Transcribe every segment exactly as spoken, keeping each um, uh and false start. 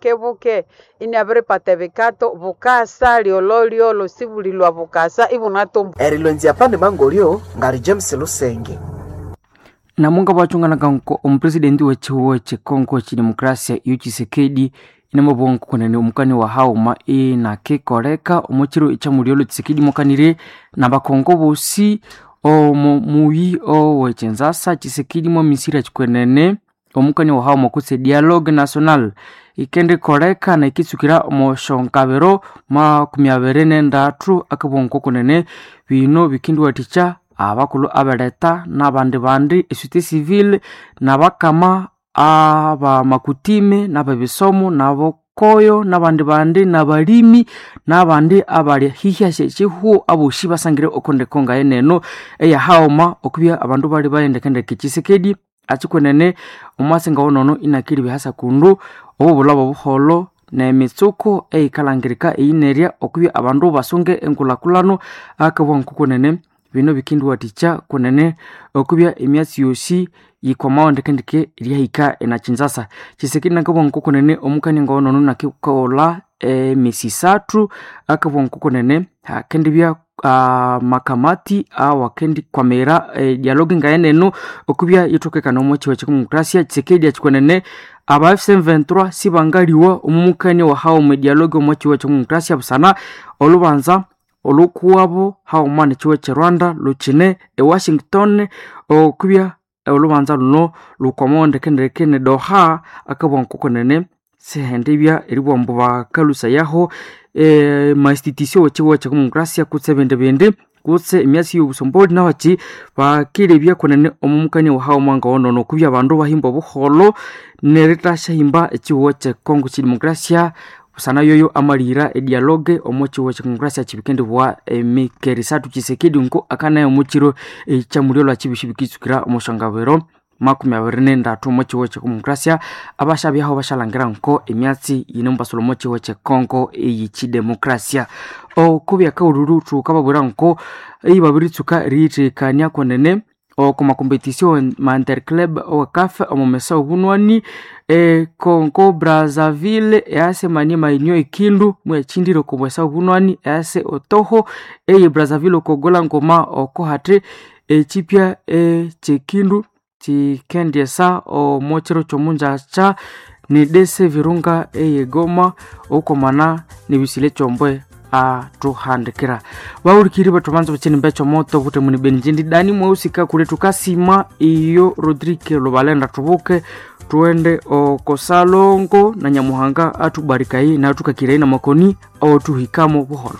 buke buke ini abere patebekato bukasa liololio losibulilwa bukasa ibunatombo erilonzi apande mangolio ngari James Lusenge na munga bachungana kanko ompresidenti wechiwo chekongo chidemokrasia yu Tshisekedi inamabongo kunene omukani wa hauma e na kekoreka omochiro ichamuliolo Tshisekedi mokanire na bakongo bosi o muyi o wechenzasa Tshisekedi mo misira chikwenene omukani wa hauma kutse dialogue national ikende koreka na ikitsukira omoshongabero ma kumyaberene ndatu akabongo kunene bino bikindwa ticha abakulu abaleta nabandi bandi esute civil nabakama aba makutime nababisomo nabokoyo nabandi bandi nabalimi nabandi abali hihya chihu abushi basangire okonde konga eneno eya haoma okubya abandu bali bayendekende Tshisekedi achikwenene omasenga wonono inakiri bihasa kundu obubulabo buholo na mitsuko eikalangirika eineria okubya abandu basunge enkulakulano akabonko kunene bino bikindu waticha kunene okubya emyatsi yosi yikomao ndekendike lyahika enachinzasa Tshisekedi nakabonko kunene omukani ngono nakikola e misisatu akabonko kunene akendibya uh, makamati awa kendi kwamera e, dialogue ngaeneno okubya yitokeka no mochi wa demokrasia Tshisekedi achikwenene aba F C twenty-three sibangaliwa omukani wa hao me dialogue mochi wa demokrasia busana olubanza olukuwabo hao mane chiwe che Rwanda luchine e Washington okubya olubanza luno lukomonde kendeke ne Doha akabonko kunene sehendebya eribombo bakalusa yaho e ma-institution wechiwo cha demokrasia kutse bende bende kutse emyasi y'obusomboli nawachi bakirebya kunene omumukani wa hao manga ono kubya abandu bahimba buholo neretasha himba echiwo cha Kongo chi demokrasia usana yoyo amalira e dialogue omochi wa demokrasia chibikende bwa emikerisa Tshisekedi ngo akana omochiro e chamulelo achibishibikitsukira omoshangabero makumi abiri ndatu mochi wa demokrasia abashabi aho bashalangira nko emyatsi yinembaso mochi wa Kongo eyichi demokrasia o kubya kaururu tukababura nko eyibabiritsuka riitekanya konene o kuma competition ma interclub o kafe omomesa obunwani e Congo Brazzaville yase mani mainyo ikindu mwe chindiro komesa obunwani yase otoho e Brazzaville kogola ngoma okohate e chipya e chekindu chikendesa o mochero chomunja cha ni dese virunga e Goma okomana ni bisile chombwe a tuhandikira baurikiri batumanzo bachini mbecho moto bute muni benjindi dani mweusika kule tukasima iyo Rodrigue Lobalenda tubuke tuende o Kosalongo na Nyamuhanga atubarika hii na tukakirei na makoni au tuhikamo buholo.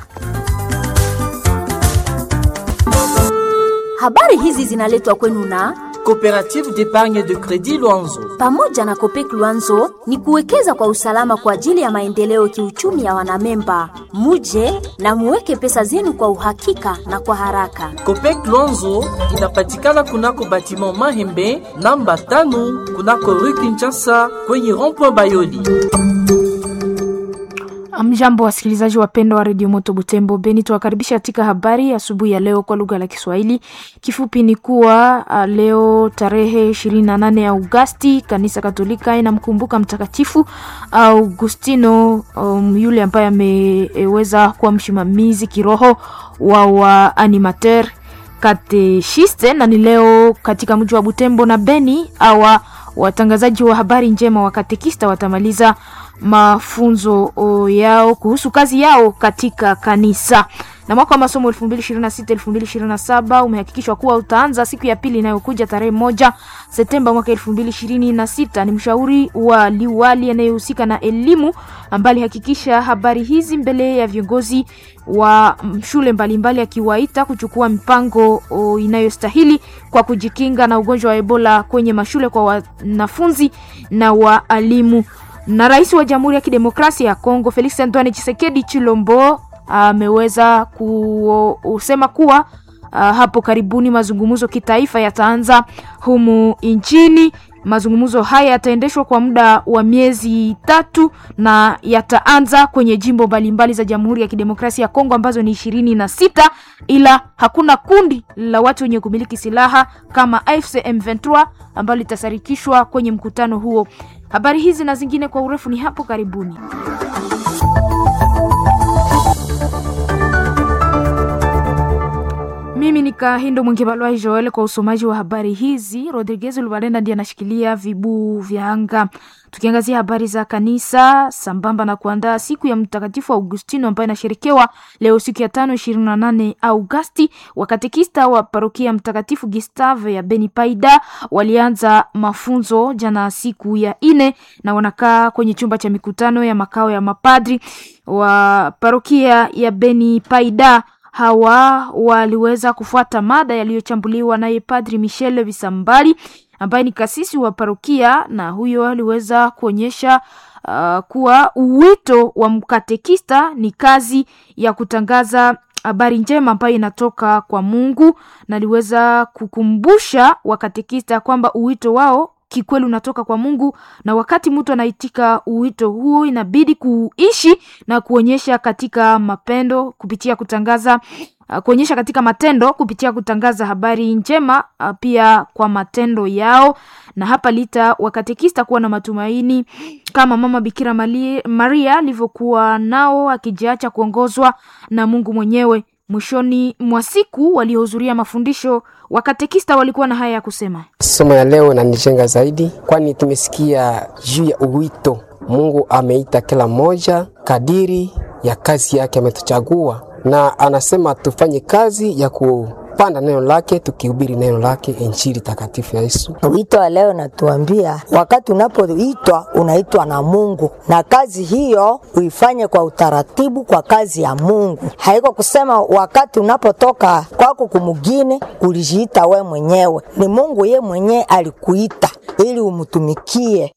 Habari hizi zinaletwa kwenu na Coopérative d'épargne de crédit Luanzo. Pamoja na Copec Luanzo ni kuwekeza kwa usalama kwa ajili ya maendeleo kiuchumi ya wanamemba. Muje na muweke pesa zenu kwa uhakika na kwa haraka. Copec Luanzo inapatikana kunako batiment Mahembe namba tano kunako Rue Kinshasa kwenye rond-point Bayoli. Amjambo wasikilizaji wapendwa wa Radio Moto Butembo Beni, tuwakaribisha katika habari asubuhi ya leo kwa lugha la Kiswahili. Kifupi ni kuwa uh, leo tarehe ishirini na nane ya Agosti kanisa Katolika inamkumbuka mtakatifu Augustino, um, yule ambaye ameweza kuwa msimamizi kiroho wa wa animateur katechiste, na ni leo katika mji wa Butembo na Beni awa watangazaji wa habari njema wa katekista watamaliza mafunzo yao kuhusu kazi yao katika kanisa. Na mwaka wa masomo elfu mbili ishirini na sita elfu mbili ishirini na saba umehakikishwa kuwa utaanza siku ya pili inayokuja tarehe moja Septemba mwaka elfu mbili ishirini na sita. Ni mshauri wa liwali anayehusika na elimu ambaye hakikisha habari hizi mbele ya viongozi wa shule mbalimbali akiwaita kuchukua mipango inayostahili kwa kujikinga na ugonjwa wa Ebola kwenye mashule kwa wanafunzi na waalimu. Na rais wa Jamhuri ya Kidemokrasia ya Kongo Felix Antoine Tshisekedi Chilombo ameweza kusema kuwa uh, hapo karibuni mazungumzo kitaifa yataanza humu nchini. Mazungumzo haya yataendeshwa kwa muda wa miezi tatu na yataanza kwenye jimbo mbalimbali za Jamhuri ya Kidemokrasia ya Kongo ambazo ni ishirini na sita, ila hakuna kundi la watu wenye kumiliki silaha kama A F C M twenty-three ambalo litasarikishwa kwenye mkutano huo. Habari hizi na zingine kwa urefu ni hapo karibuni. Mimi ni Kahindo Mwengebalwa Joel kwa usomaji wa habari hizi. Rodriguez Lubalenda ndiye anashikilia vibu vya anga. Tukiangazia habari za kanisa sambamba na kuandaa siku ya Mtakatifu Augustino ambayo inasherekewa leo siku ya tano ishirini na nane Agosti, wakatekista wa parokia Mtakatifu Gustave ya Beni Paida walianza mafunzo jana siku ya ine na wanakaa kwenye chumba cha mikutano ya makao ya mapadri wa parokia ya Beni Paida. Hawa waliweza kufuata mada yaliyochambuliwa na Padri Michel Bisambali ambaye ni kasisi wa parokia, na huyo aliweza kuonyesha uh, kuwa uwito wa mkatekista ni kazi ya kutangaza habari njema ambayo inatoka kwa Mungu, na aliweza kukumbusha wakatekista kwamba uwito wao kikweli unatoka kwa Mungu, na wakati mtu anaitika uwito huo inabidi kuishi na kuonyesha katika mapendo kupitia kutangaza uh, kuonyesha katika matendo kupitia kutangaza habari njema uh, pia kwa matendo yao. Na hapa lita wakatekista kuwa na matumaini kama Mama Bikira Maria alivyokuwa nao, akijiacha kuongozwa na Mungu mwenyewe. Mwishoni mwa siku waliohudhuria mafundisho wakatekista walikuwa na haya ya kusema. Somo ya leo inanijenga zaidi, kwani tumesikia juu ya uwito. Mungu ameita kila mmoja kadiri ya kazi yake ametuchagua, na anasema tufanye kazi ya kupanda neno lake, tukihubiri neno lake, injili takatifu ya Yesu. Wito wa leo natuambia wakati unapoitwa unaitwa na Mungu, na kazi hiyo uifanye kwa utaratibu, kwa kazi ya Mungu. Haiko kusema wakati unapotoka kwako kumugine ulijiita we mwenyewe. Ni Mungu ye mwenyewe alikuita ili umtumikie.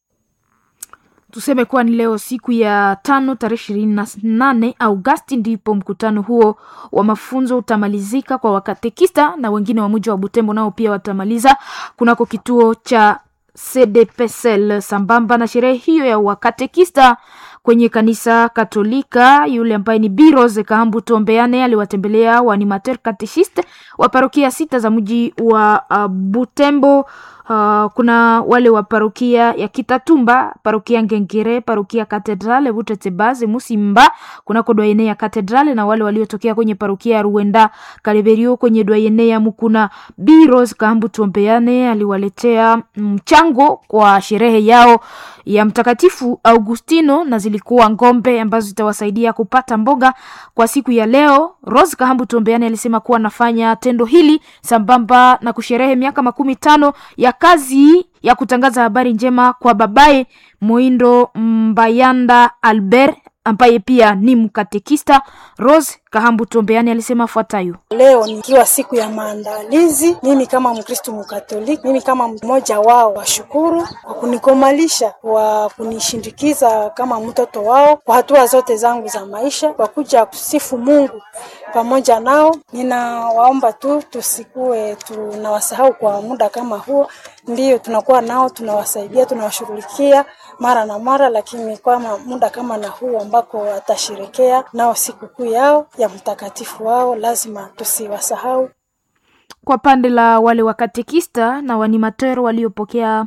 Tuseme kuwa ni leo siku ya tano tarehe ishirini na nane Agosti ndipo mkutano huo wa mafunzo utamalizika kwa wakatekista, na wengine wa mji wa Butembo nao pia watamaliza kunako kituo cha C D P S L. Sambamba na sherehe hiyo ya wakatekista kwenye kanisa Katolika, yule ambaye ni Biroze Kahambu Tombeane aliwatembelea waanimateur catechiste wa parokia sita za mji wa uh, Butembo. Uh, kuna wale wa parokia ya Kitatumba, parokia Ngengere, parokia Katedrale, Butetsebaze, Musimba, kuna kodwaene ya Katedrale, na wale waliotokea kwenye parokia ya Ruenda, Kaleberio kwenye dwaene ya Mukuna. Biros Kahambu Tombeane aliwaletea mchango kwa sherehe yao ya Mtakatifu Augustino, na zilikuwa ngombe ambazo zitawasaidia kupata mboga kwa siku ya leo. Rose Kahambu Tombeane alisema kuwa nafanya tendo hili sambamba na kusherehe miaka makumi tano ya kazi ya kutangaza habari njema kwa babaye Moindo Mbayanda Albert ambaye pia ni mkatekista. Rose Kahambu Tombeane alisema fuatayo: leo nikiwa siku ya maandalizi, mimi kama Mkristo Mkatoliki, mimi kama mmoja wao, washukuru kwa kunikomalisha, kwa kunishindikiza kama mtoto wao kwa hatua zote zangu za maisha, kwa kuja kusifu Mungu pamoja nao. Ninawaomba tu tusikue tunawasahau kwa muda kama huo. Ndiyo tunakuwa nao, tunawasaidia, tunawashughulikia mara na mara, lakini kwa muda kama na huo ambako atasherekea nao sikukuu yao ya mtakatifu wao, lazima tusiwasahau. Kwa pande la wale wakatekista na wanimateur waliopokea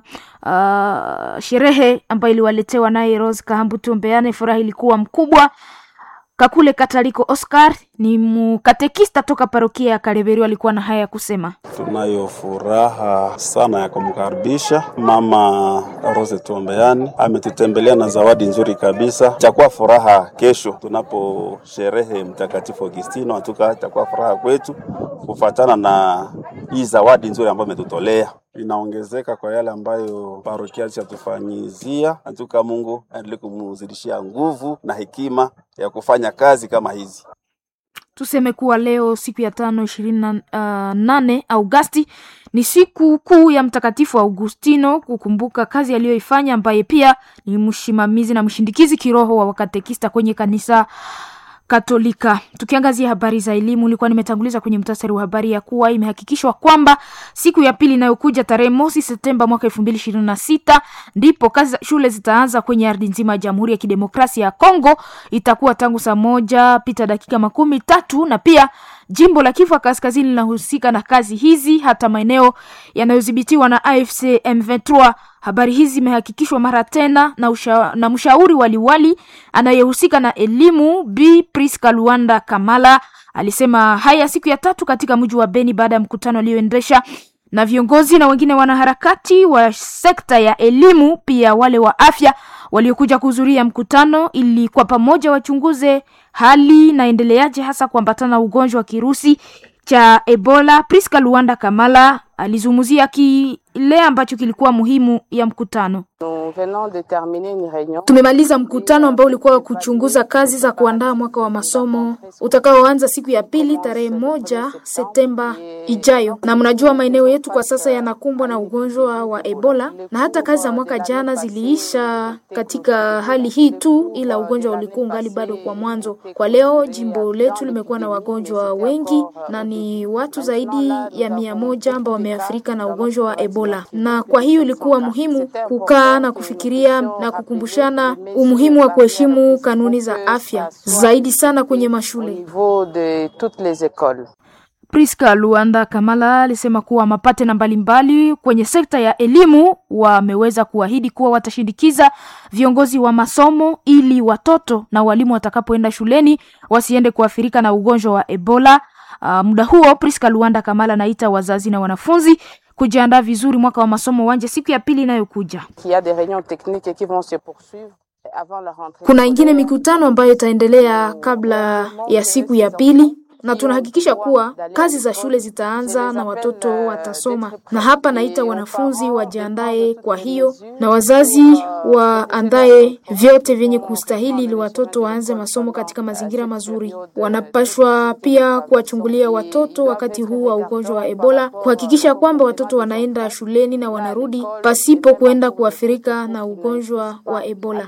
uh, sherehe ambayo iliwaletewa naye Rose Kahambu Tombeane, furaha ilikuwa mkubwa. Kakule Kataliko Oscar ni mkatekista toka parokia ya Kaleberio, alikuwa na haya ya kusema: tunayo furaha sana ya kumkaribisha Mama Rose Tombeane. Ametutembelea na zawadi nzuri kabisa. Itakuwa furaha kesho tunapo sherehe Mtakatifu Augustino, atuka itakuwa furaha kwetu kufuatana na hii zawadi nzuri ambayo ametutolea. Inaongezeka kwa yale ambayo parokia yatufanyizia. Atuka Mungu aendelee kumzidishia nguvu na hekima ya kufanya kazi kama hizi. Tuseme kuwa leo siku ya tano ishirini na nane Agosti ni siku kuu ya Mtakatifu Augustino, kukumbuka kazi aliyoifanya, ambaye pia ni mshimamizi na mshindikizi kiroho wa wakatekista kwenye kanisa Katolika. Tukiangazia habari za elimu, nilikuwa nimetanguliza kwenye mtasari wa habari ya kuwa imehakikishwa kwamba siku ya pili inayokuja tarehe mosi Septemba mwaka elfu mbili ishirini na sita ndipo kazi shule zitaanza kwenye ardhi nzima ya Jamhuri ya Kidemokrasia ya Kongo. Itakuwa tangu saa moja pita dakika makumi tatu, na pia jimbo la Kivu Kaskazini linahusika na kazi hizi, hata maeneo yanayodhibitiwa na A F C M ishirini na tatu Habari hizi zimehakikishwa mara tena na, usha, na mshauri waliwali anayehusika na elimu Bi Priska Luanda Kamala. Alisema haya siku ya tatu katika mji wa Beni baada ya mkutano alioendesha na viongozi na wengine wanaharakati wa sekta ya elimu, pia wale wa afya waliokuja kuhudhuria mkutano ili kwa pamoja wachunguze hali na endeleaje hasa kuambatana na ugonjwa wa kirusi cha Ebola. Priska Luanda Kamala alizungumzia kile ambacho kilikuwa muhimu ya mkutano. Tumemaliza mkutano ambao ulikuwa kuchunguza kazi za kuandaa mwaka wa masomo utakaoanza siku ya pili tarehe moja Septemba ijayo. Na mnajua maeneo yetu kwa sasa yanakumbwa na ugonjwa wa Ebola, na hata kazi za mwaka jana ziliisha katika hali hii tu, ila ugonjwa ulikuwa ungali bado kwa mwanzo. Kwa leo jimbo letu limekuwa na wagonjwa wengi na ni watu zaidi ya mia moja ambao wameathirika na ugonjwa wa Ebola. Na kwa hiyo ilikuwa muhimu kukaa na kufikiria na kukumbushana umuhimu wa kuheshimu kanuni za afya zaidi sana kwenye mashule. Priska Luanda Kamala alisema kuwa mapate na mbalimbali kwenye sekta ya elimu wameweza kuahidi kuwa watashindikiza viongozi wa masomo ili watoto na walimu watakapoenda shuleni wasiende kuathirika na ugonjwa wa Ebola. Uh, muda huo Priska Luanda Kamala naita wazazi na wanafunzi kujiandaa vizuri mwaka wa masomo wanje siku ya pili inayokuja. Kuna ingine mikutano ambayo itaendelea kabla ya siku ya pili, na tunahakikisha kuwa kazi za shule zitaanza na watoto watasoma. Na hapa naita wanafunzi wajiandae kwa hiyo, na wazazi waandae vyote vyenye kustahili ili watoto waanze masomo katika mazingira mazuri. Wanapashwa pia kuwachungulia watoto wakati huu wa ugonjwa wa Ebola, kuhakikisha kwamba watoto wanaenda shuleni na wanarudi pasipo kuenda kuathirika na ugonjwa wa Ebola.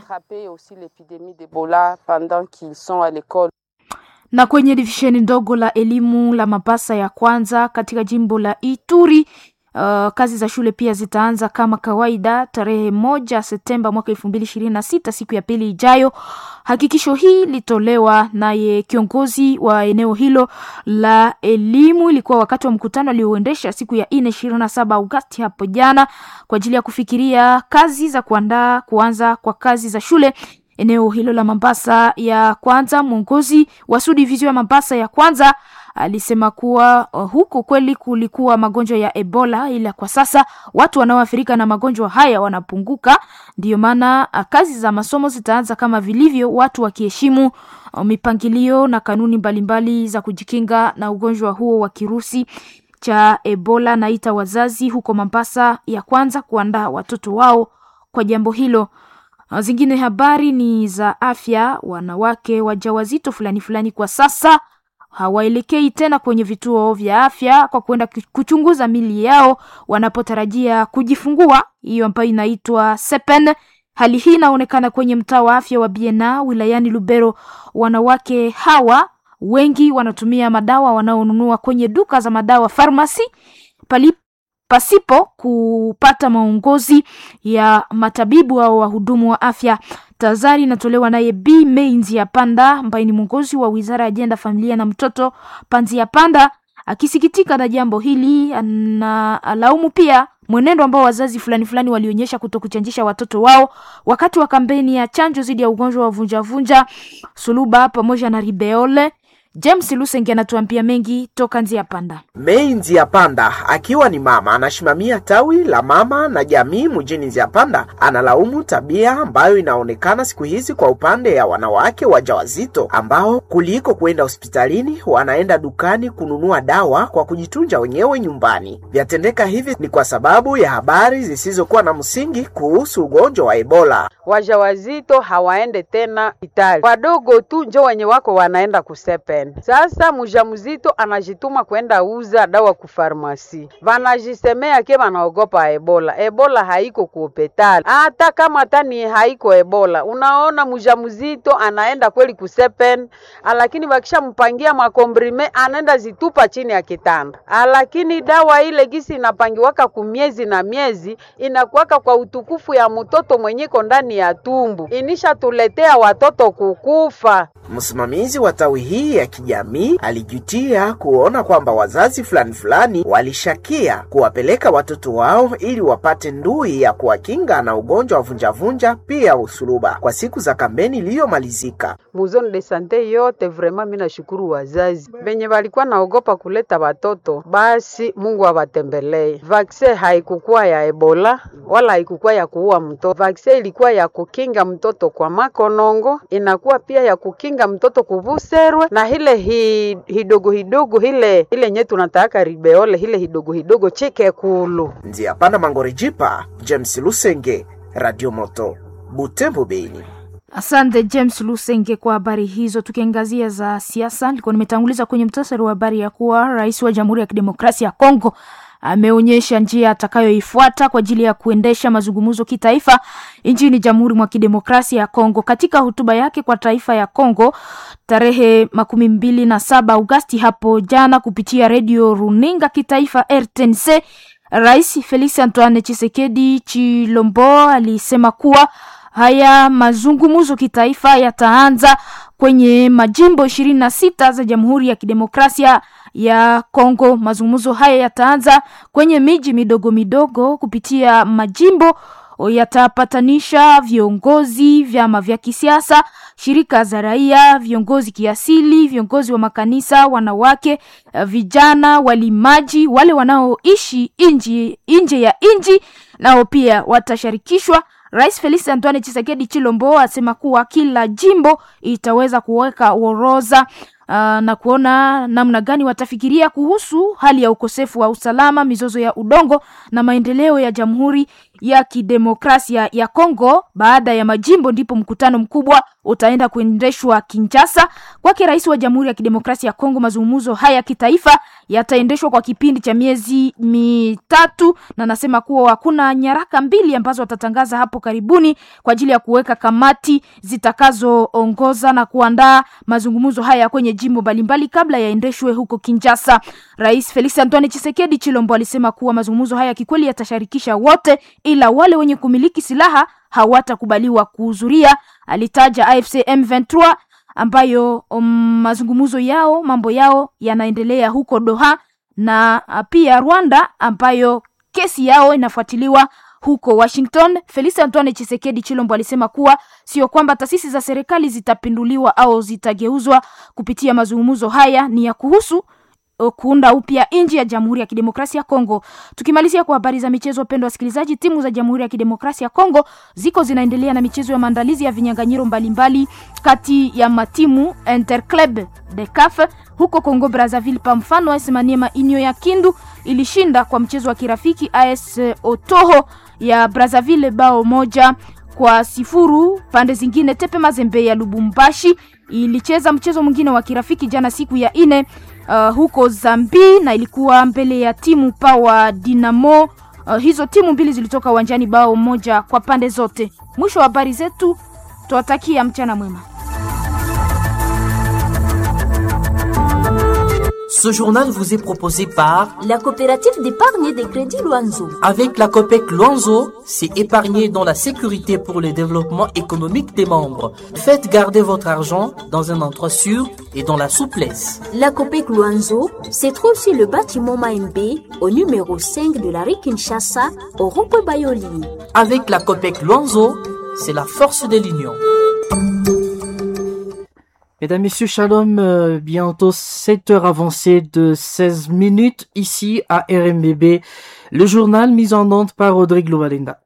Na kwenye divisheni ndogo la elimu la Mapasa ya kwanza katika jimbo la Ituri, uh, kazi za shule pia zitaanza kama kawaida tarehe moja Septemba mwaka elfu mbili ishirini na sita siku ya pili ijayo. Hakikisho hii litolewa naye kiongozi wa eneo hilo la elimu. Ilikuwa wakati wa mkutano alioendesha siku ya nne ishirini na saba Agosti hapo jana kwa ajili ya kufikiria kazi za kuandaa kuanza kwa kazi za shule eneo hilo la Mambasa ya kwanza. Mwongozi wa subdivision ya Mambasa ya kwanza alisema kuwa uh, huko kweli kulikuwa magonjwa ya Ebola, ila kwa sasa watu wanaoathirika na magonjwa haya wanapunguka. Ndio maana uh, kazi za masomo zitaanza kama vilivyo, watu wakiheshimu uh, mipangilio na kanuni mbalimbali za kujikinga na ugonjwa huo wa kirusi cha Ebola. Naita wazazi huko Mambasa ya kwanza kuandaa watoto wao kwa jambo hilo. Zingine habari ni za afya. Wanawake wajawazito fulani fulani kwa sasa hawaelekei tena kwenye vituo vya afya kwa kwenda kuchunguza mili yao wanapotarajia kujifungua, hiyo ambayo inaitwa Sepen. Hali hii inaonekana kwenye mtaa wa afya wa Biena wilayani Lubero. Wanawake hawa wengi wanatumia madawa wanaonunua kwenye duka za madawa pharmacy palipo pasipo kupata maongozi ya matabibu au wahudumu wa afya. Tazari inatolewa naye B Mainzi ya Panda ambaye ni mwongozi wa Wizara ya Ajenda, Familia na Mtoto Panzi ya Panda, akisikitika na jambo hili na alaumu pia mwenendo ambao wazazi fulani fulani walionyesha kutokuchanjisha watoto wao wakati wa kampeni ya chanjo dhidi ya ugonjwa wa vunja vunja, suluba pamoja na ribeole. James Lusenge anatuambia mengi toka Nzia Panda. Mei Nzia Panda akiwa ni mama anashimamia tawi la mama na jamii mjini Nzia Panda, analaumu tabia ambayo inaonekana siku hizi kwa upande ya wanawake wajawazito ambao kuliko kwenda hospitalini wanaenda dukani kununua dawa kwa kujitunja wenyewe nyumbani. Vyatendeka hivi ni kwa sababu ya habari zisizokuwa na msingi kuhusu ugonjwa wa Ebola. Wajawazito hawaende tena hospitali, wadogo tu njo wenye wako wanaenda kusepen. Sasa mjamzito anajituma kwenda uza dawa ku farmasi. Vanajisemea ke wanaogopa Ebola. Ebola haiko ku hospitali. Hata kama tani haiko Ebola, unaona mjamzito anaenda kweli kusepen, lakini wakisha mpangia makombrime anaenda zitupa chini ya kitanda. Lakini dawa ile gisi inapangiwaka ku miezi na miezi inakuwaka kwa utukufu ya mtoto mwenyeko ndani ya tumbu. Inisha tuletea watoto kukufa. Msimamizi wa tawi hii ya kijamii alijutia kuona kwamba wazazi fulani fulani walishakia kuwapeleka watoto wao ili wapate ndui ya kuwakinga na ugonjwa wa vunjavunja pia usuluba kwa siku za kampeni iliyomalizika. Muzone de sante yote vraiment mimi nashukuru wazazi benye walikuwa naogopa kuleta watoto, basi Mungu awatembelee. Vaccine haikukuwa ya Ebola wala haikukuwa ya kuua mtoto. Vaccine ilikuwa ya kukinga mtoto kwa makonongo, inakuwa pia ya kukinga mtoto kuvuserwe na hile hi, hidogo hidogo hile hile nye tunataka ribeole hile hidogo hidogo chike kulu. Ndia pana Mangorijipa, James Lusenge, Radio Moto, Butembo Beni. Asante James Lusenge kwa habari hizo. Tukiangazia za siasa, nilikuwa nimetanguliza kwenye mtasari wa habari ya kuwa rais wa Jamhuri ya Kidemokrasia ya Kongo ameonyesha njia atakayoifuata kwa ajili ya kuendesha mazungumzo kitaifa nchini Jamhuri ya Kidemokrasia ya Kongo. Katika hotuba yake kwa taifa ya Kongo tarehe makumi mbili na saba Agosti hapo jana kupitia Radio Runinga Kitaifa R T N C, Rais Felix Antoine Tshisekedi Chilombo alisema kuwa haya mazungumzo kitaifa yataanza kwenye majimbo ishirini na sita za Jamhuri ya Kidemokrasia ya Kongo. Mazungumzo haya yataanza kwenye miji midogo midogo kupitia majimbo, yatapatanisha viongozi, vyama vya kisiasa, shirika za raia, viongozi kiasili, viongozi wa makanisa, wanawake, vijana, walimaji, wale wanaoishi nje nje ya nchi nao pia watashirikishwa. Rais Felix Antoine Tshisekedi Chilombo asema kuwa kila jimbo itaweza kuweka orodha uh, na kuona namna gani watafikiria kuhusu hali ya ukosefu wa usalama, mizozo ya udongo na maendeleo ya Jamhuri ya Kidemokrasia ya Kongo. Baada ya majimbo ndipo mkutano mkubwa utaenda kuendeshwa Kinshasa. Kwake rais wa Jamhuri ya Kidemokrasia ya Kongo, mazungumzo haya kitaifa yataendeshwa kwa kipindi cha miezi mitatu, na nasema kuwa hakuna nyaraka mbili ambazo watatangaza hapo karibuni kwa ajili ya kuweka kamati zitakazoongoza na kuandaa mazungumzo haya kwenye jimbo mbalimbali kabla yaendeshwe huko Kinshasa. Rais Felix Antoine Tshisekedi Chilombo alisema kuwa mazungumzo haya kikweli yatashirikisha wote, ila wale wenye kumiliki silaha hawatakubaliwa kuhudhuria. Alitaja A F C M ishirini na tatu ambayo um, mazungumzo yao mambo yao yanaendelea huko Doha, na pia Rwanda ambayo kesi yao inafuatiliwa huko Washington. Felix Antoine Tshisekedi Chilombo alisema kuwa sio kwamba taasisi za serikali zitapinduliwa au zitageuzwa kupitia mazungumzo haya, ni ya kuhusu kuunda upya nchi ya Jamhuri ya Kidemokrasia ya Kongo. Tukimalizia kwa habari za michezo, wapendwa wasikilizaji, timu za Jamhuri ya Kidemokrasia ya Kongo ziko zinaendelea na michezo ya maandalizi ya vinyang'anyiro mbalimbali kati ya matimu Interclub de C A F huko Kongo Brazzaville. Pa mfano A S Maniema Inyo ya Kindu ilishinda kwa mchezo wa kirafiki A S Otoho ya Brazzaville bao moja kwa sifuru. Pande zingine Tepe Mazembe ya Lubumbashi ilicheza mchezo mwingine wa kirafiki jana siku ya ine uh, huko Zambi, na ilikuwa mbele ya timu Power Dynamo. Uh, hizo timu mbili zilitoka uwanjani bao moja kwa pande zote. Mwisho wa habari zetu, tuwatakia mchana mwema. Ce journal vous est proposé par la coopérative d'épargne et de crédit Luanzo. Avec la COPEC Luanzo, c'est épargner dans la sécurité pour le développement économique des membres. Faites garder votre argent dans un endroit sûr et dans la souplesse. La COPEC Luanzo se trouve sur le bâtiment Maembe au numéro cinq de la rue Kinshasa au rond-point Bayoli. Avec la COPEC Luanzo, c'est la force de l'union. Mesdames, Messieurs, shalom, euh, bientôt sept heures avancées de seize minutes ici à R M B B, le journal mis en onde par Rodrigue Lovalenda.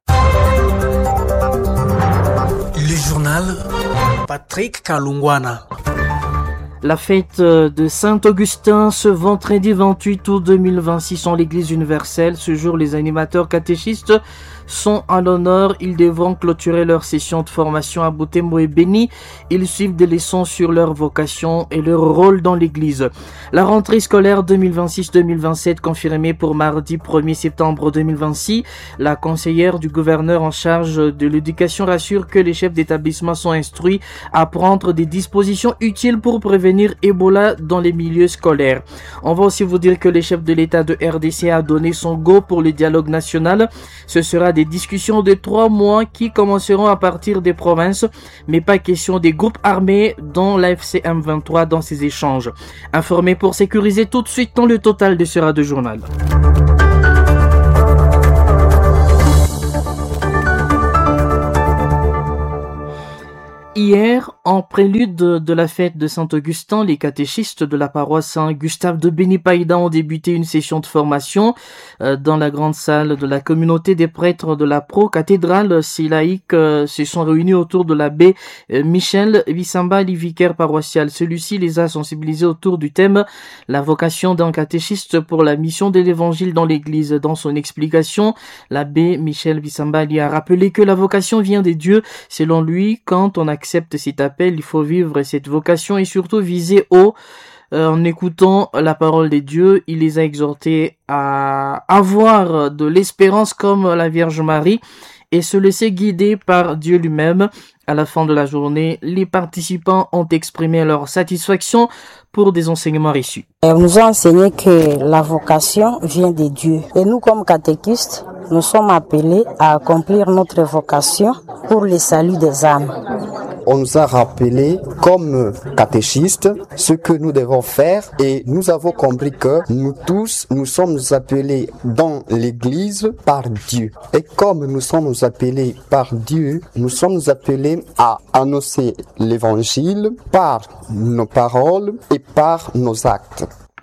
Le journal Patrick Kalungwana. La fête de Saint-Augustin ce vendredi vingt-huit août deux mille vingt-six en l'église universelle. Ce jour, les animateurs catéchistes sont à l'honneur. Ils devront clôturer leur session de formation à Butembo et Beni. Ils suivent des leçons sur leur vocation et leur rôle dans l'église. La rentrée scolaire deux mille vingt-six deux mille vingt-sept confirmée pour mardi premier septembre deux mille vingt-six. La conseillère du gouverneur en charge de l'éducation rassure que les chefs d'établissement sont instruits à prendre des dispositions utiles pour prévenir Ebola dans les milieux scolaires. On va aussi vous dire que le chef de l'État de R D C a donné son go pour le dialogue national. Ce sera des discussions de trois mois qui commenceront à partir des provinces, mais pas question des groupes armés dont l'A F C M vingt-trois dans ces échanges. Informé pour sécuriser tout de suite dans le total de ce radio journal. Hier, en prélude de, de la fête de Saint-Augustin, les catéchistes de la paroisse Saint-Gustave de Béni-Païda ont débuté une session de formation euh, dans la grande salle de la communauté des prêtres de la pro-cathédrale. Ces laïcs euh, se sont réunis autour de l'abbé euh, Michel Bissambali, vicaire paroissial. Celui-ci les a sensibilisés autour du thème « La vocation d'un catéchiste pour la mission de l'évangile dans l'Église ». Dans son explication, l'abbé Michel Bissambali a rappelé que la vocation vient des dieux. Selon lui, quand on accepte cet appel, il faut vivre cette vocation et surtout viser haut. Euh, en écoutant la parole des dieux, il les a exhortés à avoir de l'espérance comme la Vierge Marie et se laisser guider par Dieu lui-même. À la fin de la journée, les participants ont exprimé leur satisfaction pour des enseignements reçus. Elle nous a enseigné que la vocation vient de Dieu. Et nous, comme catéchistes, nous sommes appelés à accomplir notre vocation pour le salut des âmes. On nous a rappelé, comme catéchistes, ce que nous devons faire et nous avons compris que nous tous, nous sommes appelés dans l'Église par Dieu. Et comme nous sommes appelés par Dieu, nous sommes appelés à annoncer l'Évangile par nos paroles et par nos actes.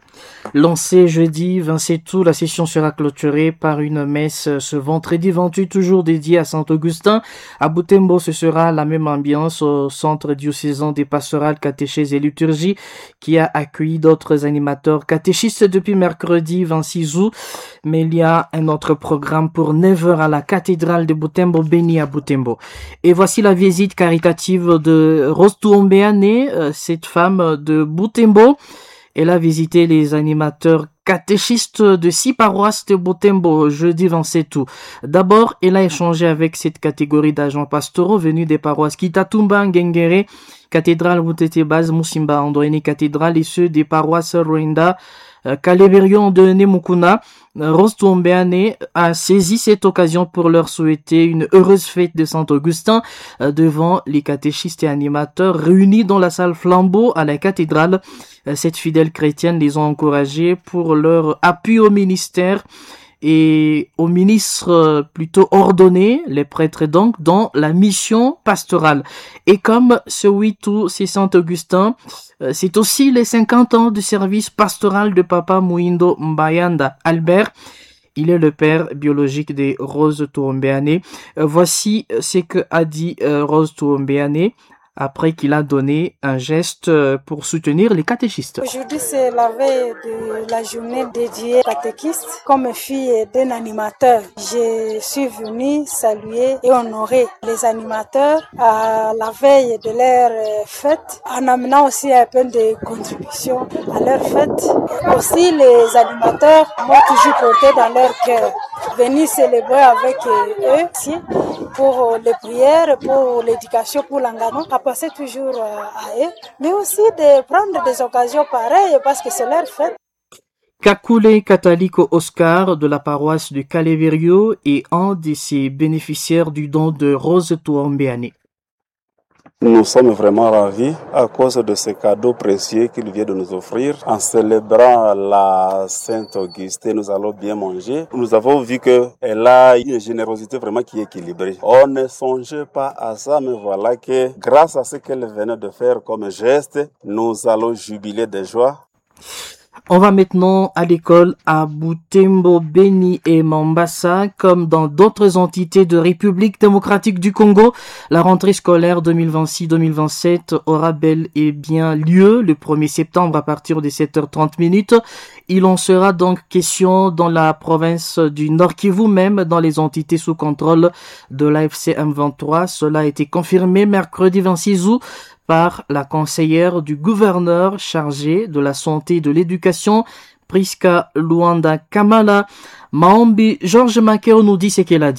Lancé jeudi vingt-sept août, la session sera clôturée par une messe ce vendredi vingt-huit, toujours dédiée à Saint-Augustin. À Butembo, ce sera la même ambiance au centre diocésain des pastorales, catéchèses et liturgie, qui a accueilli d'autres animateurs catéchistes depuis mercredi vingt-six août. Mais il y a un autre programme pour neuf heures à la cathédrale de Butembo, Béni à Butembo. Et voici la visite caritative de Rose Tuombeane, cette femme de Butembo. Elle a visité les animateurs catéchistes de six paroisses de Butembo jeudi vingt-sept août. D'abord, elle a échangé avec cette catégorie d'agents pastoraux venus des paroisses Kitatumba, Ngengere, cathédrale Butete Base, Musimba, Androini cathédrale et ceux des paroisses Rwanda, Kaleberio de Nemukuna. Rose Tuombeane a saisi cette occasion pour leur souhaiter une heureuse fête de Saint-Augustin devant les catéchistes et animateurs réunis dans la salle Flambeau à la cathédrale. Cette fidèle chrétienne les a encouragés pour leur appui au ministère et aux ministres plutôt ordonnés, les prêtres donc, dans la mission pastorale. Et comme ce huit août, c'est Saint-Augustin, c'est aussi les cinquante ans de service pastoral de Papa Muindo Mbayanda Albert. Il est le père biologique de Rose Tuombeane. Voici ce que a dit Rose Tuombeane après qu'il a donné un geste pour soutenir les catéchistes. Aujourd'hui, c'est la veille de la journée dédiée aux catéchistes. Comme fille d'un animateur, je suis venue saluer et honorer les animateurs à la veille de leur fête, en amenant aussi un peu de contribution à leur fête. Aussi, les animateurs m'ont toujours porté dans leur cœur. Venir célébrer avec eux ici pour les prières, pour l'éducation, pour l'engagement. Passer toujours à eux, mais aussi de prendre des occasions pareilles parce que c'est leur fête. Kakule Kataliko Oscar de la paroisse de Kaleverio est un de ses bénéficiaires du don de Rose Tuombeane. Nous sommes vraiment ravis à cause de ce cadeau précieux qu'il vient de nous offrir. En célébrant la Sainte Auguste, nous allons bien manger. Nous avons vu qu'elle a une générosité vraiment qui est équilibrée. On ne songeait pas à ça, mais voilà que grâce à ce qu'elle venait de faire comme geste, nous allons jubiler de joie. On va maintenant à l'école à Butembo, Béni et Mambasa. Comme dans d'autres entités de République démocratique du Congo, la rentrée scolaire deux mille vingt-six deux mille vingt-sept aura bel et bien lieu le premier septembre à partir de sept heures trente minutes. Il en sera donc question dans la province du Nord Kivu, même dans les entités sous contrôle de l'A F C M vingt-trois. Cela a été confirmé mercredi vingt-six août par la conseillère du gouverneur chargée de la santé et de l'éducation, Priska Luanda Kamala. Maombi Georges Makeo nous dit ce qu'elle a dit.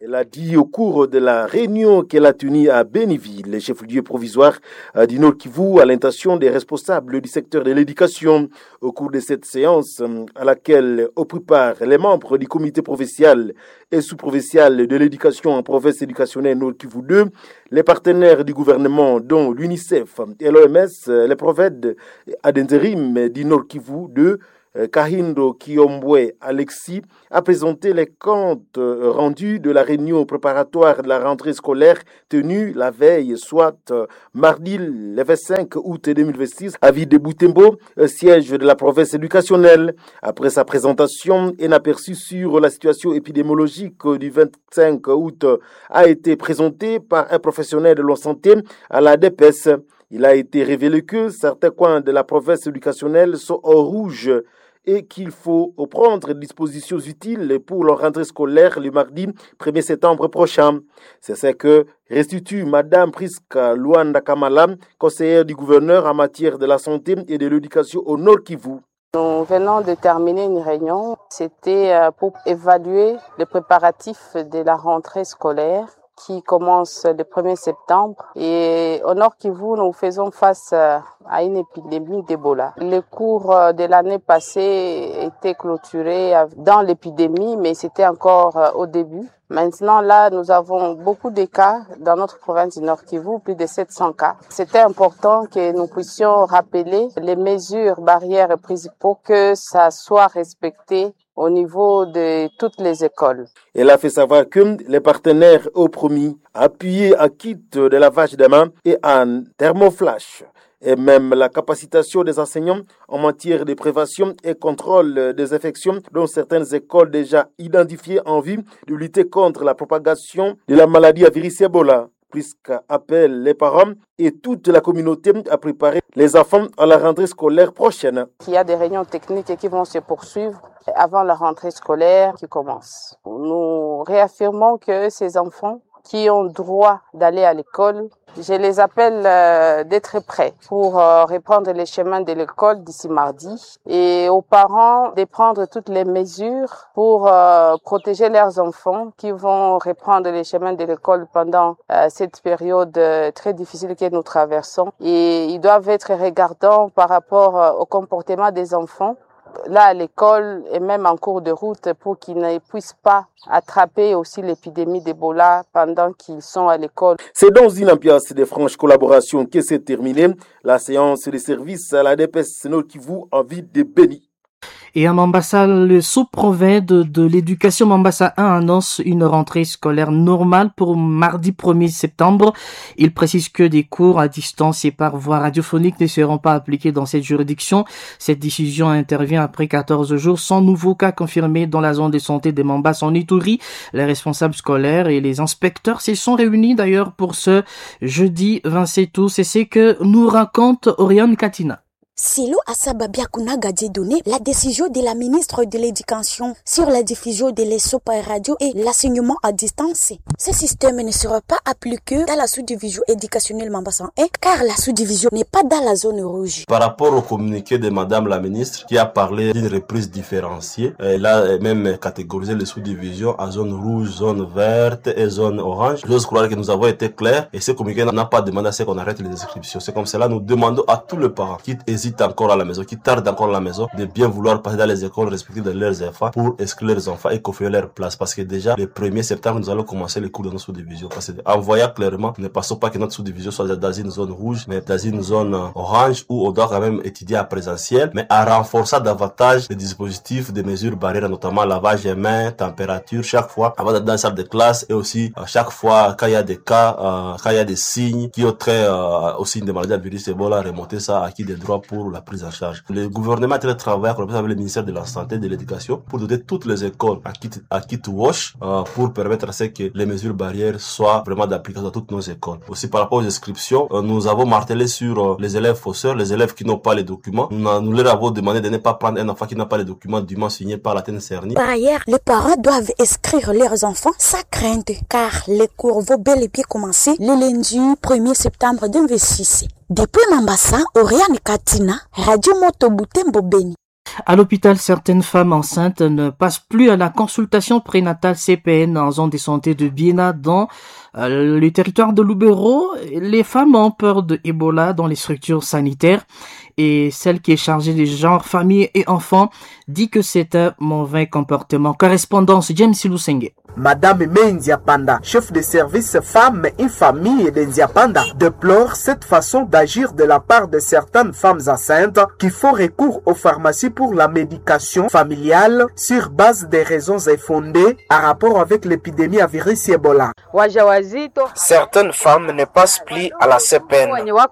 Elle a dit au cours de la réunion qu'elle a tenue à Béniville, le chef-lieu provisoire du Nord Kivu, à l'intention des responsables du secteur de l'éducation. Au cours de cette séance, à laquelle ont pris part les membres du comité provincial et sous-provincial de l'éducation en province éducationnelle Nord Kivu deux, les partenaires du gouvernement, dont l'UNICEF et l'O M S, les prophètes ad intérim du Nord Kivu deux, Kahindo Kiombwe Alexis, a présenté les comptes rendus de la réunion préparatoire de la rentrée scolaire tenue la veille, soit mardi le vingt-cinq août deux mille vingt-six, à Ville de Butembo, siège de la province éducationnelle. Après sa présentation, un aperçu sur la situation épidémiologique du vingt-cinq août a été présenté par un professionnel de la santé à la D P S. Il a été révélé que certains coins de la province éducationnelle sont au rouge et qu'il faut prendre des dispositions utiles pour leur rentrée scolaire le mardi premier septembre prochain. C'est ce que restitue Madame Priska Luanda Kamala, conseillère du gouverneur en matière de la santé et de l'éducation au Nord Kivu. Nous venons de terminer une réunion. C'était pour évaluer les préparatifs de la rentrée scolaire qui commence le premier septembre. Et au Nord Kivu, nous faisons face à une épidémie d'Ebola. Les cours de l'année passée étaient clôturés dans l'épidémie, mais c'était encore au début. Maintenant, là, nous avons beaucoup de cas dans notre province du Nord Kivu, plus de sept cents cas. C'était important que nous puissions rappeler les mesures barrières prises pour que ça soit respecté au niveau de toutes les écoles. Elle a fait savoir que les partenaires ont promis appuyer à kit de lavage des mains et un thermoflash, et même la capacitation des enseignants en matière de prévention et contrôle des infections dans certaines écoles déjà identifiées en vue de lutter contre la propagation de la maladie à virus Ebola. Puisqu'à appelle les parents et toute la communauté à préparer les enfants à la rentrée scolaire prochaine. Il y a des réunions techniques qui vont se poursuivre avant la rentrée scolaire qui commence. Nous réaffirmons que ces enfants qui ont droit d'aller à l'école, je les appelle euh, d'être prêts pour euh, reprendre les chemins de l'école d'ici mardi, et aux parents de prendre toutes les mesures pour euh, protéger leurs enfants qui vont reprendre les chemins de l'école pendant euh, cette période euh, très difficile que nous traversons. Et ils doivent être regardants par rapport euh, au comportement des enfants là à l'école et même en cours de route pour qu'ils ne puissent pas attraper aussi l'épidémie d'Ebola pendant qu'ils sont à l'école. C'est dans une ambiance de franche collaboration que s'est terminée la séance de service à la D P S Nord Kivu en ville de Béni. Et à Mambasa, le sous-préfet de, de l'éducation Mambasa un annonce une rentrée scolaire normale pour mardi premier septembre. Il précise que des cours à distance et par voie radiophonique ne seront pas appliqués dans cette juridiction. Cette décision intervient après quatorze jours sans nouveau cas confirmés dans la zone de santé de Mambasa en Ituri. Les responsables scolaires et les inspecteurs se sont réunis d'ailleurs pour ce jeudi vingt-sept août. C'est ce que nous raconte Oriane Katina. Silo Asababia Kunagadi donné la décision de la ministre de l'Éducation sur la diffusion des leçons par radio et l'enseignement à distance. Ce système ne sera pas appliqué dans la sous-division éducationnelle Mambasa un car la sous-division n'est pas dans la zone rouge. Par rapport au communiqué de Madame la ministre qui a parlé d'une reprise différenciée, elle a même catégorisé les sous-divisions à zone rouge, zone verte et zone orange. J'ose croire que nous avons été clairs et ce communiqué n'a pas demandé à ce qu'on arrête les inscriptions. C'est comme cela nous demandons à tous les parents qui hésitent encore à la maison, qui tardent encore à la maison, de bien vouloir passer dans les écoles respectives de leurs enfants pour inscrire leurs enfants et conférer leur place. Parce que déjà, le premier septembre, nous allons commencer les cours de notre sous-division. Parce que, en voyant clairement, ne passons pas que notre sous-division soit dans une zone rouge, mais dans une zone orange où on doit quand même étudier à présentiel, mais à renforcer davantage les dispositifs de mesures barrières, notamment lavage des mains, température, chaque fois, avant d'être dans la salle de classe et aussi, à chaque fois, quand il y a des cas, euh, quand il y a des signes qui ont trait euh, aux signes de maladie à virus Ebola, remonter ça à qui des droits pour la prise en charge. Le gouvernement a travaillé avec le ministère de la Santé et de l'Éducation pour doter toutes les écoles à kit, à kit wash euh, pour permettre à ce que les mesures barrières soient vraiment d'application à toutes nos écoles. Aussi par rapport aux inscriptions, euh, nous avons martelé sur euh, les élèves fausseurs, les élèves qui n'ont pas les documents. Nous, nous leur avons demandé de ne pas prendre un enfant qui n'a pas les documents dûment signés par la T N C E R N I. Par ailleurs, les parents doivent inscrire leurs enfants sans crainte car les cours vont bel et bien commencer le lundi premier septembre deux mille vingt-six. Depuis Mambasa, Oriane Katina, Radio Moto Butembo Beni. À l'hôpital, certaines femmes enceintes ne passent plus à la consultation prénatale C P N en zone de santé de Biena dans euh, le territoire de Lubero. Les femmes ont peur de Ebola dans les structures sanitaires et celle qui est chargée des genres, famille et enfants dit que c'est un mauvais comportement. Correspondance James Lusenge. Madame Menzia Panda, chef de service femmes et familles de Nziapanda, déplore cette façon d'agir de la part de certaines femmes enceintes qui font recours aux pharmacies pour la médication familiale sur base des raisons infondées en rapport avec l'épidémie à virus Ebola. Certaines femmes ne passent plus à la C P N.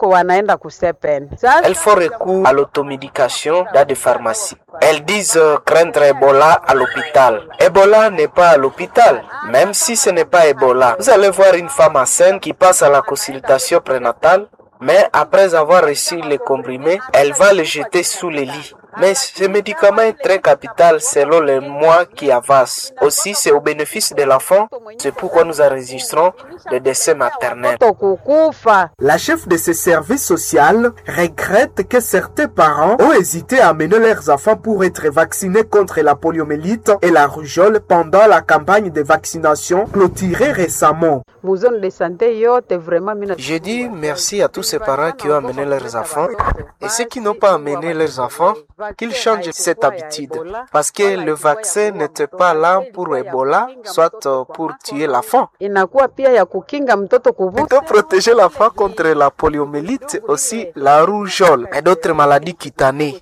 Elles font recours à l'automédication dans des pharmacies. Elles disent euh, craindre Ebola à l'hôpital. Ebola n'est pas à l'hôpital, même si ce n'est pas Ebola. Vous allez voir une femme enceinte qui passe à la consultation prénatale, mais après avoir reçu les comprimés, elle va les jeter sous les lits. Mais ce médicament est très capital selon les mois qui avancent. Aussi, c'est au bénéfice de l'enfant. C'est pourquoi nous enregistrons le décès maternel. La chef de ce service social regrette que certains parents ont hésité à amener leurs enfants pour être vaccinés contre la poliomyélite et la rougeole pendant la campagne de vaccination clôturée récemment. Je dis merci à tous ces parents qui ont amené leurs enfants et ceux qui n'ont pas amené leurs enfants, qu'ils changent cette habitude. Parce que le vaccin n'était pas là pour Ebola, soit pour tuer l'enfant. Il peut protéger l'enfant contre la poliomyélite, aussi la rougeole et d'autres maladies cutanées.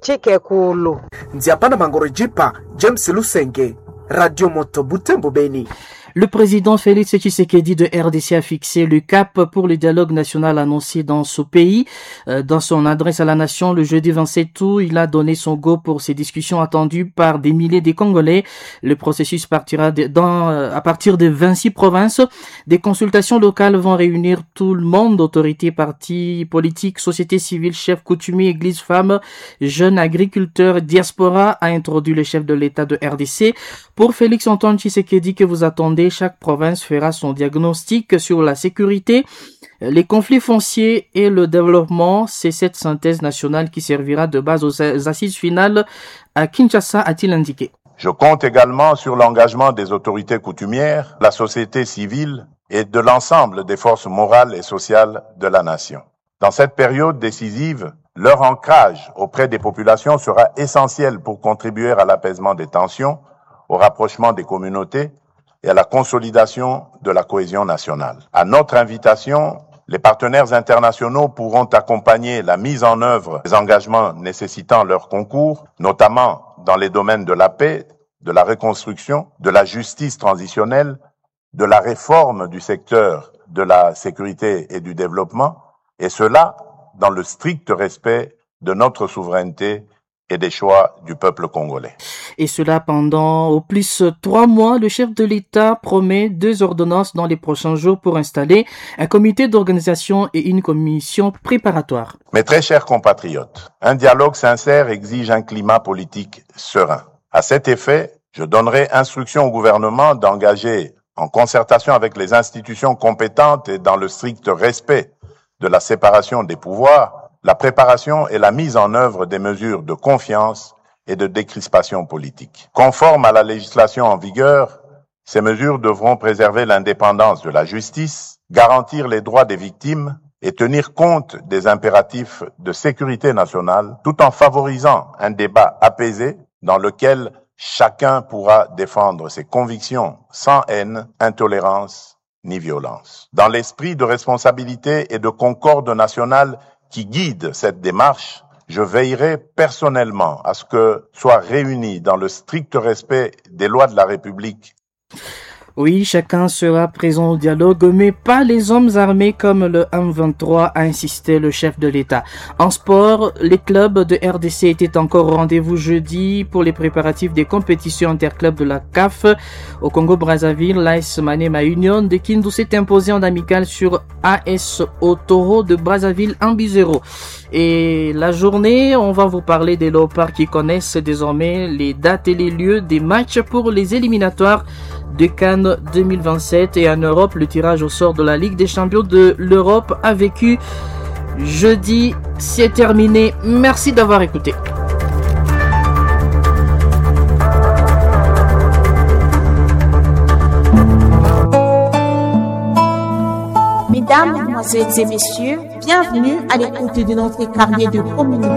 Nziapanda Mangorojipa, James Lusenge, Radio Moto Butembo Beni. Le président Félix Tshisekedi de R D C a fixé le cap pour le dialogue national annoncé dans ce pays. Dans son adresse à la nation le jeudi vingt-sept août, il a donné son go pour ces discussions attendues par des milliers de Congolais. Le processus partira de, dans, à partir de vingt-six provinces. Des consultations locales vont réunir tout le monde, autorités, partis politiques, société civile, chefs coutumiers, églises, femmes, jeunes agriculteurs, diaspora, a introduit le chef de l'État de R D C. Pour Félix Antoine Tshisekedi que vous attendez, chaque province fera son diagnostic sur la sécurité, les conflits fonciers et le développement. C'est cette synthèse nationale qui servira de base aux assises finales à Kinshasa, a-t-il indiqué. Je compte également sur l'engagement des autorités coutumières, la société civile et de l'ensemble des forces morales et sociales de la nation. Dans cette période décisive, leur ancrage auprès des populations sera essentiel pour contribuer à l'apaisement des tensions, au rapprochement des communautés et à la consolidation de la cohésion nationale. À notre invitation, les partenaires internationaux pourront accompagner la mise en œuvre des engagements nécessitant leur concours, notamment dans les domaines de la paix, de la reconstruction, de la justice transitionnelle, de la réforme du secteur de la sécurité et du développement, et cela dans le strict respect de notre souveraineté et des choix du peuple congolais. Et cela pendant au plus trois mois, le chef de l'État promet deux ordonnances dans les prochains jours pour installer un comité d'organisation et une commission préparatoire. Mes très chers compatriotes, un dialogue sincère exige un climat politique serein. À cet effet, je donnerai instruction au gouvernement d'engager, en concertation avec les institutions compétentes et dans le strict respect de la séparation des pouvoirs, la préparation et la mise en œuvre des mesures de confiance et de décrispation politique. Conformes à la législation en vigueur, ces mesures devront préserver l'indépendance de la justice, garantir les droits des victimes et tenir compte des impératifs de sécurité nationale, tout en favorisant un débat apaisé dans lequel chacun pourra défendre ses convictions sans haine, intolérance ni violence. Dans l'esprit de responsabilité et de concorde nationale qui guide cette démarche, je veillerai personnellement à ce que soient réunis dans le strict respect des lois de la République. Oui, chacun sera présent au dialogue, mais pas les hommes armés comme le M vingt-trois, a insisté le chef de l'État. En sport, les clubs de R D C étaient encore au rendez-vous jeudi pour les préparatifs des compétitions interclubs de la C A F. Au Congo-Brazzaville, l'A S Manema Union de Kindu s'est imposé en amical sur A S Otoro de Brazzaville un but zéro. Et la journée, on va vous parler des léopards qui connaissent désormais les dates et les lieux des matchs pour les éliminatoires de Cannes deux mille vingt-sept. Et en Europe, le tirage au sort de la Ligue des champions de l'Europe a vécu jeudi. C'est terminé. Merci d'avoir écouté. Mesdames, Mesdemoiselles et Messieurs, bienvenue à l'écoute de notre carnet de communication.